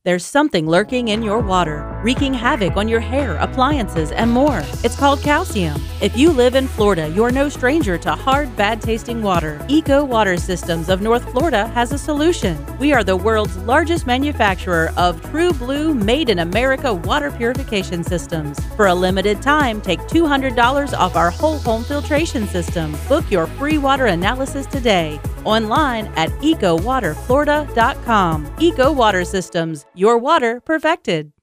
There's something lurking in your water, wreaking havoc on your hair, appliances, and more. It's called calcium. If you live in Florida, you're no stranger to hard, bad-tasting water. Eco Water Systems of North Florida has a solution. We are the world's largest manufacturer of True Blue made-in-America water purification systems. For a limited time, take $200 off our whole home filtration system. Book your free water analysis today. Online at ecowaterflorida.com. Eco Water Systems, your water perfected.